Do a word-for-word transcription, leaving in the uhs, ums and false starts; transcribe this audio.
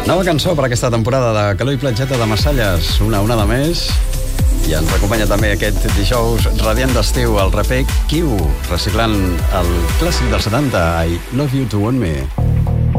Nova cançó per aquesta temporada de Calor i Platgeta de Massalles, una onada més. I ens acompanya també aquest dijous radiant d'estiu el raper Kiu, reciclant el clàssic dels setanta, I Love You To Want Me.